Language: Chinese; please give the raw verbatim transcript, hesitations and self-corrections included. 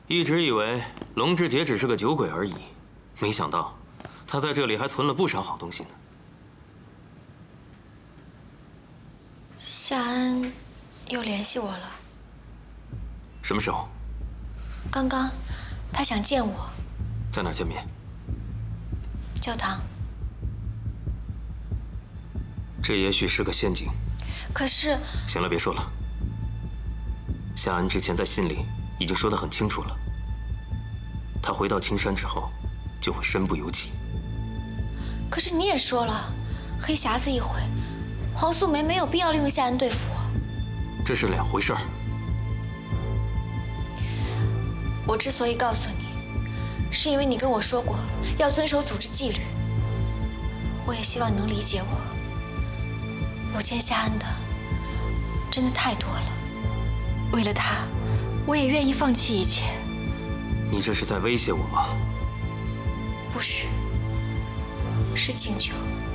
一直以为龙之杰只是个酒鬼而已，没想到他在这里还存了不少好东西呢。 夏恩又联系我了。 什么时候？ 刚刚，他想见我。 在哪儿见面？ 教堂。 这也许是个陷阱。 可是…… 行了，别说了。夏恩之前在信里已经说得很清楚了，他回到青山之后，就会身不由己。 可是你也说了，黑匣子一回，黄素梅没有必要利用夏恩对付我。 这是两回事儿。 我之所以告诉你，是因为你跟我说过要遵守组织纪律。我也希望你能理解我。我欠夏恩的真的太多了，为了他，我也愿意放弃一切。 你这是在威胁我吗？ 不是，是请求。